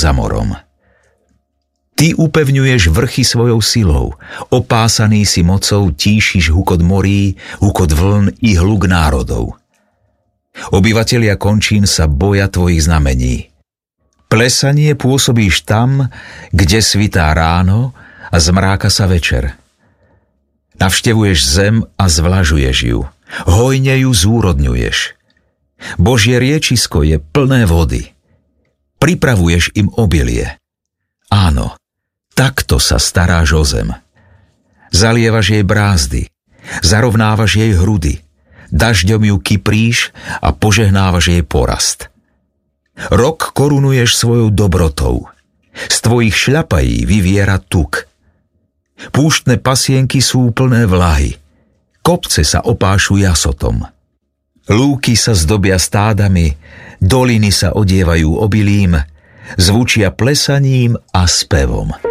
za morom. Ty upevňuješ vrchy svojou silou, opásaný si mocou tíšiš hukot morí, hukot vln i hluk národov. Obyvatelia končín sa boja tvojich znamení. Plesanie pôsobíš tam, kde svitá ráno a zmráka sa večer. Navštevuješ zem a zvlažuješ ju, hojne ju zúrodňuješ. Božie riečisko je plné vody. Pripravuješ im obilie. Áno, takto sa staráš o zem. Zalievaš jej brázdy, zarovnávaš jej hrudy, dažďom ju kypríš a požehnávaš jej porast. Rok korunuješ svojou dobrotou. Z tvojich šľapají vyviera tuk. Púštne pasienky sú plné vlahy. Kopce sa opášu jasotom. Lúky sa zdobia stádami, doliny sa odievajú obilím, zvučia plesaním a spevom.